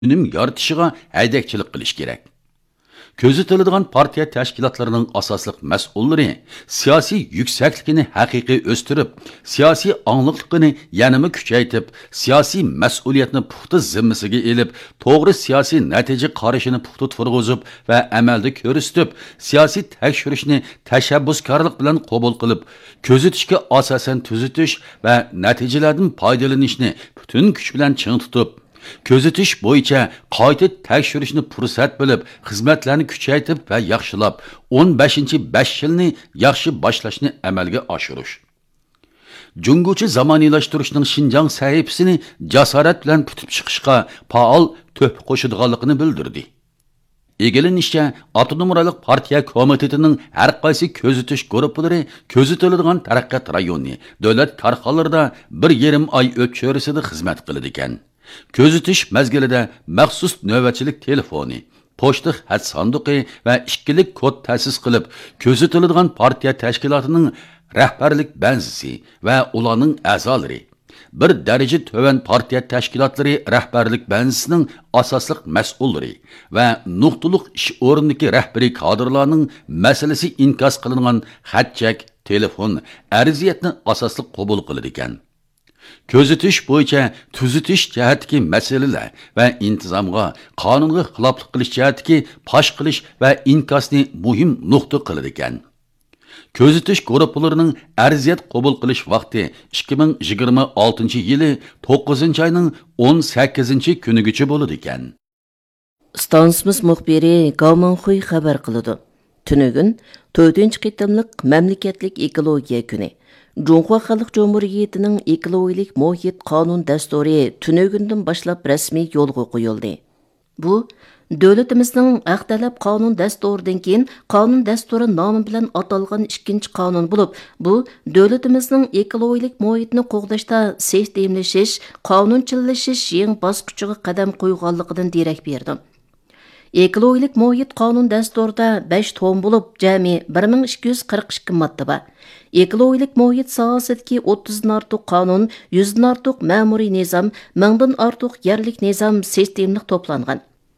unum yoritishiga haydakchilik qilish kerak. Ko'zitiladigan partiya tashkilotlarining asosliq mas'ullari siyosiy yuksakligini haqiqiy o'stirib, siyosiy angliqligini yanama kuchaytirib, siyosiy mas'uliyatni puxta zimmasiga elib, to'g'ri siyosiy natija qarashini puxta turg'izib va amalda ko'rsatib, siyosiy tekshirishni tashabbuskorlik bilan qabul qilib, ko'zitishga asosan tuzitish va natijalardan foydalanishni butun kuch bilan ching tutib, Közetiş boyunca qayta tekshirishni fursat bilib, xizmatlarni kuchaytirib va yaxshilab, 15-5 yilni yaxshi boshlashni amalga oshirish. Junguchi zamoniylashtırishning Xinjiang sahifasini jasorat bilan tutib chiqishga faol to'p qo'shadiganligini bildirdi. Egilinishcha, Avtonom rayonlik partiya komitetining har qaysi ko'zitish guruhlari ko'zitiladigan taraqqiyot rayoni, davlat korxonalarida 1,5 oy o'tchirasida xizmat qiladi ekan. Közetiş mezgilida maxsus navbatchilik telefoni, pochta xat sanduqi va ikkilik kod ta'sis qilib, ko'zitiladigan partiya tashkilotining rahbarlik banzisi va ularning a'zolari, bir daraja to'van partiya tashkilotlari rahbarlik banzisining asosliq mas'ullari va nuqtaliq ish o'rnidagi rahbariy kadrlarning masalasi inkos qilingan xatchak, telefon, ariziyatni asosliq qabul qiladi ekan. Közetish bo'yicha tuzitish jihatdagi masalalar va intizomga, qonunga xiloflik qilish jihatdagi fosh qilish va inkosni muhim nuqta qiladi ekan. Közetish guruhlarining ariziyat qabul qilish vaqti 2026-yili 9-oyning 18-kunigacha bo'ladi ekan. Stansimiz muxbiri Gaumanxuy xabar qiladi. Tunugun 4-qitimliq mamlakatlik ekologiya kuni. Cumhuriyet Xalq Cumhuriyeti'nin ekologik muhit qonun dasturi tünögünden başlap resmi yolga qo'yildi. Bu, devletimizning aqdalab qonun dasturidan keyin qonun dasturi nomi bilan atalgan ikkinchi qonun bo'lib, bu devletimizning ekologik muhitni qo'g'dashda sistemlashish, qonunchilashish yangi bosqichiga qadam qo'yganligidan derak berdi. Ekologik muhit qonun dasturida 5 tom bo'lib, jami 1242 modda bor. Ekologik muhit sohasidagi 30 dan ortiq qonun, 100 dan ortiq ma'muriy nizam, 1000 dan ortiq yerlik nizam sistemlik to'plangan.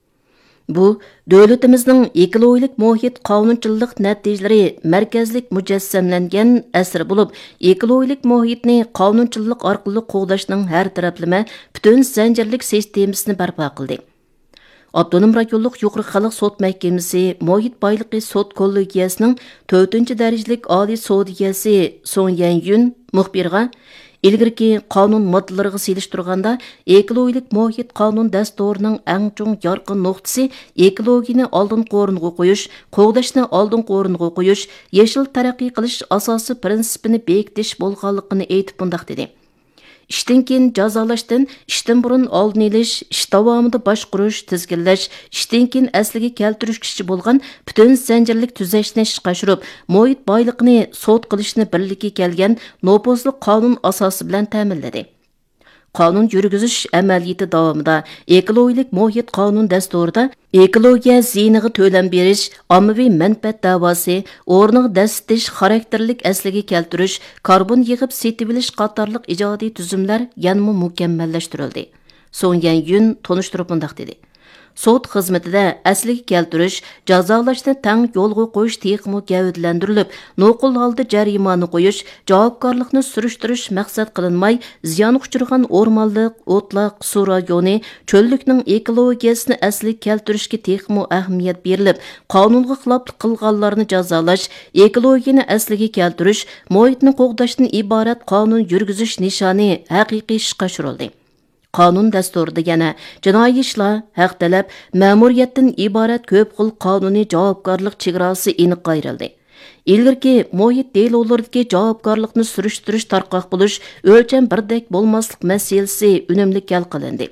Bu, devletimizning ekologik muhit qonunchilik natijalari markazlik mujassamlangan asr bo'lib, ekologik muhitni qonunchilik orqali qo'g'dashning har taraflama butun zanjirlik sistemasini barpo qildi. Avtonom rayonlik yuqori xalq sud mahkamasi muhit boyligi sud kollegiyasining 4-darajalik oliy sudiyasi Song Yanyun muxbirga ilgirki qonun moddalariga selishtirganda ekologik muhit qonun dasturining eng chong yorqin nuqtasi ekologiyani oldingi o'ringa qo'yish, qo'g'dashni oldingi o'ringa qo'yish, yashil taraqqiy qilish asosiy prinsipini bekitish bo'lganligini aytib bundoq dedi. İşten keyin jazolashdan, ishdan burun oldin olish, ish davomida boshqarish, tizginlash, ishdan keyin asliga keltirish kishi bo'lgan butun zanjirlik tuzashni ishga oshirib, muhit boyligini sud qilishni birlikka kelgan nopozli qonun asosi bilan ta'minladi. Qonun yurgizish amaliyati davomida ekologik muhit qonun dasturida ekologiya ziyniga to'lam berish, ommaviy manfaat da'vosi, o'rniga dastitish, xarakterlik asliga keltirish, karbon yig'ib setib olish qatorliq ijodiy tuzumlar yanada mukammallashtirildi. Song Yanyun tonishtirib bundoq dedi. Sud xizmatida asliga keltirish, jazolashni tang yo'lga qo'yish texmo gavdlantirilib, noqul holda jarimani qo'yish, javobgarlikni surishtirish maqsad qilinmay, ziyon uchirgan o'rmonlik, o'tloq, suv rayoni, cho'llikning ekologiyasini asliga keltirishga texmo ahamiyat berilib, qonunga xiloflik qilganlarni jazolash, ekologiyani asliga keltirish, muhitni qo'g'dashdan iborat qonun yurgizish nishoni haqiqiy ishga oshirildi. Qonun dasturida yana jinoiy ishlar, haq talab, ma'muriyatdan iborat ko'p xil qonuniy javobgarlik chegarasi aniq ayrildi. Ilgirki muhit delolardagi javobgarlikni surishtirish tarqoq bo'lish, o'lcham birdek bo'lmaslik masalasi unumli hal qilindi.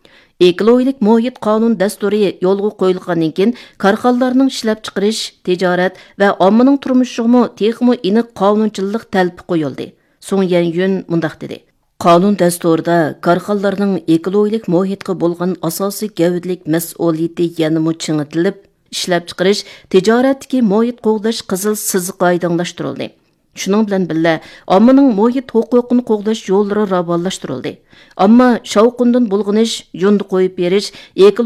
Ekologik muhit qonun dasturi yo'lga qo'yilgandan keyin korxonalarning ishlab chiqarish, tijorat va ommaning turmushiga texmo aniq qonunchilik talab qo'yildi. Song Yanyun mundaq dedi. Qonun dasturida korxonalarning ekologik muhitga bo'lgan asosiy gavdalik mas'uliyati yanada ching'itilib, ishlab chiqarish, tijoratdagi muhit qo'g'dash qizil siziq oydinlashtirildi. Şunun bilan birga, ommaning muhit huquqini qo'g'dash yo'llari ravonlashtirildi. Ammo shovqindan bulg'anish, yo'lni qo'yib berish,